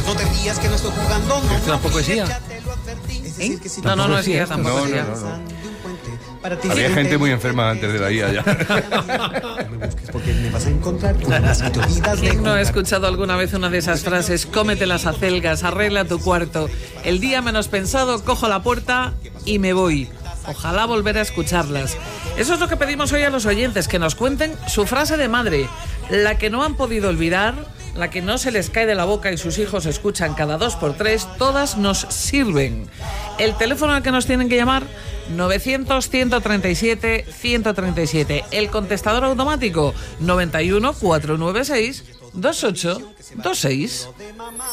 No te rías que no estoy jugando. ¿Esto es una poesía? No es IA, tampoco es IA. Había gente muy enferma antes de la IA ya. Porque me vas a encontrar con las que te olvidas de ¿Quién no ha comprar. escuchado alguna vez una de esas frases? Cómete las acelgas, arregla tu cuarto. El día menos pensado, cojo la puerta y me voy. Ojalá volver a escucharlas. Eso es lo que pedimos hoy a los oyentes, que nos cuenten su frase de madre, la que no han podido olvidar, la que no se les cae de la boca y sus hijos escuchan cada 2x3, todas nos sirven. El teléfono al que nos tienen que llamar, 900-137-137. El contestador automático, 91 496 2826.